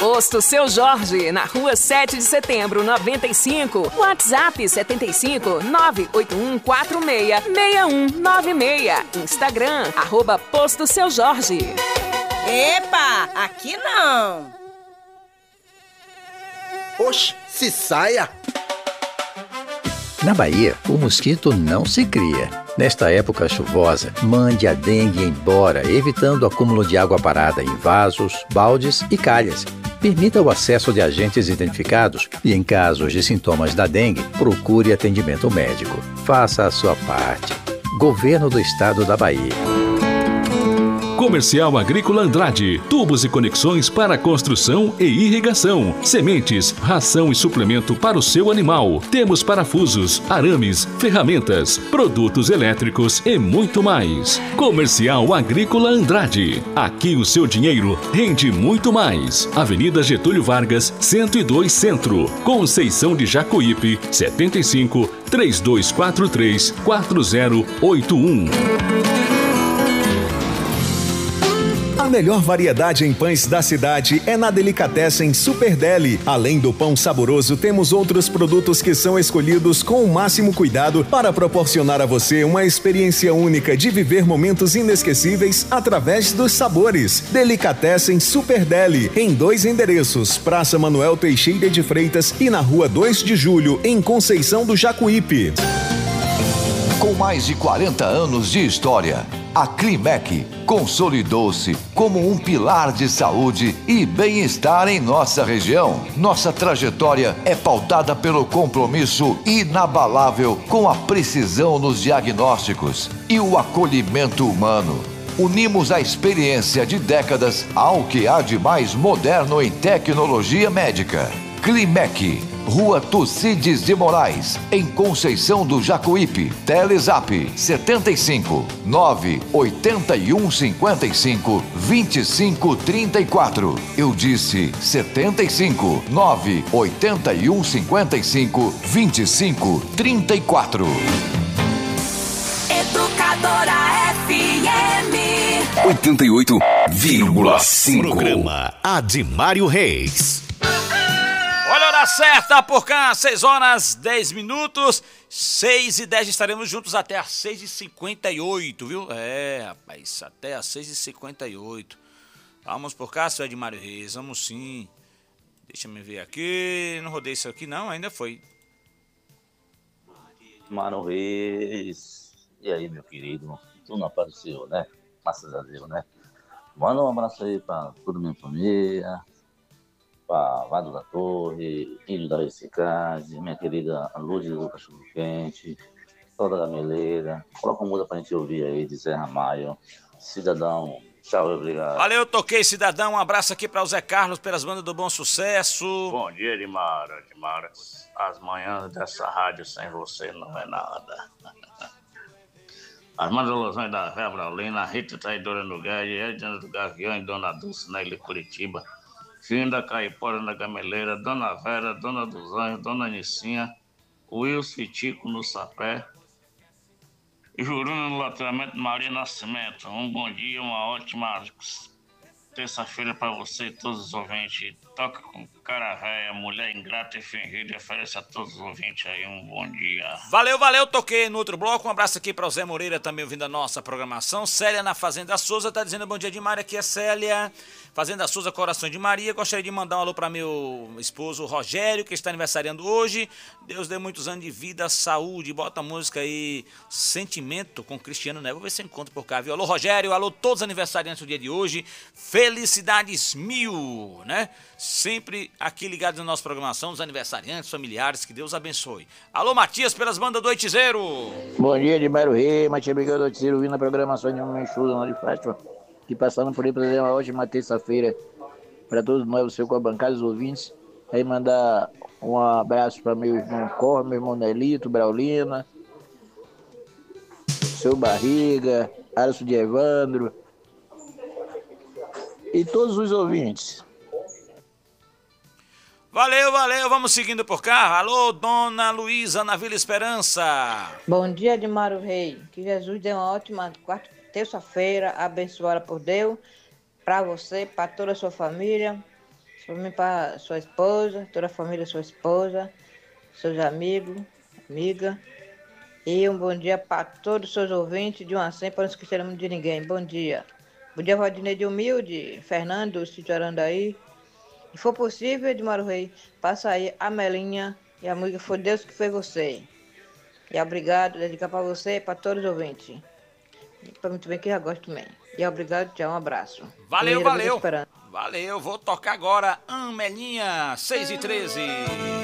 Posto Seu Jorge, na rua 7 de setembro, 95. WhatsApp 75-98146-6196. Instagram, @Posto Seu Jorge. Epa, aqui não. Oxe, se saia. Na Bahia, o mosquito não se cria. Nesta época chuvosa, mande a dengue embora, evitando o acúmulo de água parada em vasos, baldes e calhas. Permita o acesso de agentes identificados e, em casos de sintomas da dengue, procure atendimento médico. Faça a sua parte. Governo do Estado da Bahia. Comercial Agrícola Andrade, tubos e conexões para construção e irrigação, sementes, ração e suplemento para o seu animal. Temos parafusos, arames, ferramentas, produtos elétricos e muito mais. Comercial Agrícola Andrade, aqui o seu dinheiro rende muito mais. Avenida Getúlio Vargas, 102 Centro, Conceição de Jacuípe, 75 3243 4081. A melhor variedade em pães da cidade é na Delicatessen Super Deli. Além do pão saboroso, temos outros produtos que são escolhidos com o máximo cuidado para proporcionar a você uma experiência única de viver momentos inesquecíveis através dos sabores. Delicatessen Super Deli, em 2 endereços, Praça Manuel Teixeira de Freitas e na Rua 2 de Julho, em Conceição do Jacuípe. Com mais de 40 anos de história, a Climec consolidou-se como um pilar de saúde e bem-estar em nossa região. Nossa trajetória é pautada pelo compromisso inabalável com a precisão nos diagnósticos e o acolhimento humano. Unimos a experiência de décadas ao que há de mais moderno em tecnologia médica. Climec, Rua Tucídides de Moraes, em Conceição do Jacuípe. Telezap 75 981 55 25 34. Eu disse 75 981 55 25 34. Educadora FM 88,5. Programa Adimário Reis. Olha a hora certa por cá, 6h10. 6h10 estaremos juntos até às 6h58, viu? Rapaz, até às 6h58. Vamos por cá, seu Edmário Reis, vamos sim. Deixa eu ver aqui, não rodei isso aqui não, ainda foi. Mano Reis, e aí meu querido, tu não apareceu, né? Graças a Deus, né? Manda um abraço aí pra toda a minha família, pra Vado da Torre, Ilho da Reciclagem, minha querida Luz do Cachorro Quente, toda a gameleira. Coloca uma música pra gente ouvir aí de Zé Ramalho, Cidadão. Tchau, obrigado. Valeu, toquei, cidadão. Um abraço aqui para o Zé Carlos pelas bandas do Bom Sucesso. Bom dia, Edmara. As manhãs dessa rádio sem você não é nada. As mandalações da Vera Braulina, Rita Traidora no Gás, Edna do Gavião e Dona Dulce na Ilha Curitiba. Filho da Caipora na Gameleira, Dona Vera, Dona dos Anjos, Dona Nicinha, Wilson e Tico no Sapé. E Juruna no Loteamento Maria Nascimento. Um bom dia, uma ótima terça-feira para você e todos os ouvintes. Toca com cara véia, mulher ingrata e fingida, oferece a todos os ouvintes aí um bom dia. Valeu, toquei no outro bloco. Um abraço aqui para o Zé Moreira, também ouvindo a nossa programação. Célia na Fazenda Souza tá dizendo bom dia de Maria, aqui é Célia. Fazenda Souza, Coração de Maria. Gostaria de mandar um alô para meu esposo Rogério, que está aniversariando hoje. Deus dê muitos anos de vida, saúde. Bota a música aí, Sentimento, com Cristiano Neves. Vou ver se eu encontro por cá, viu? Alô, Rogério. Alô, todos os aniversariantes do dia de hoje. Felicidades mil, né? Sempre aqui ligados na nossa programação, os aniversariantes, familiares, que Deus abençoe. Alô, Matias, pelas bandas do Oitizeiro. Bom dia, Edmário Rei, Matias Brigado do Oitizeiro, vindo a programação de uma chuva na de Fátima. E passando por aí para fazer uma ótima terça-feira para todos nós, você com a bancada, os ouvintes. Aí mandar um abraço para meu irmão Cor, meu irmão Nelito, Braulina, seu Barriga, Arço de Evandro e todos os ouvintes. Valeu, vamos seguindo por cá. Alô, Dona Luísa, na Vila Esperança. Bom dia, Edmário Rei. Que Jesus dê uma ótima terça-feira, abençoada por Deus, para você, para toda a sua família. Para mim, para sua esposa, toda a família, sua esposa, seus amigos, amiga. E um bom dia para todos os seus ouvintes, de 1 a 100, para não esquecermos de ninguém. Bom dia. Bom dia, Valdinei de Humilde, Fernando, do Sítio Arandaí. Se for possível, Edmar Rei, passa aí a Melinha e a música Foi Deus que Fez Você. E obrigado, dedicar para você e para todos os ouvintes. E para muito bem que já gosto também. E obrigado, tchau, um abraço. Valeu. Valeu, vou tocar agora Amelinha 6 e 13.